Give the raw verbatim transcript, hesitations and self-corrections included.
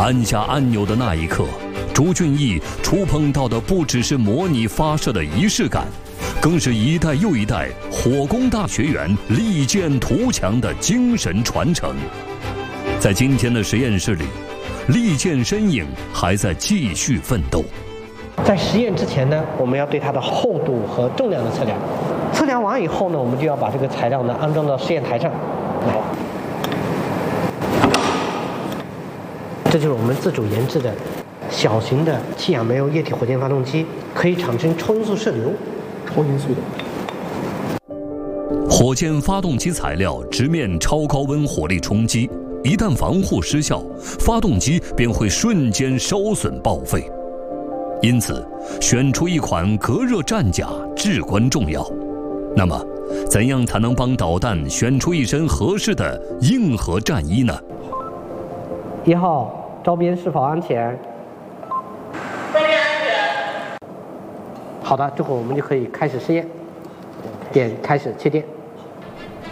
按下按钮的那一刻，朱俊义触碰到的不只是模拟发射的仪式感，更是一代又一代火工大学员力荐图强的精神传承。在今天的实验室里，力荐身影还在继续奋斗。 在实验之前呢，我们要对它的厚度和重量的测量。测量完以后呢，我们就要把这个材料呢安装到实验台上来。这就是我们自主研制的小型的气氧煤油液体火箭发动机，可以产生超音速射流。超音速的。 火箭发动机材料直面超高温火力冲击，一旦防护失效，发动机便会瞬间烧损报废。因此，选出一款隔热战甲至关重要。那么，怎样才能帮导弹选出一身合适的硬核战衣呢？ 一号，招边是否安全？ 招边安全。 好的，这会儿我们就可以开始试验。点开始切电。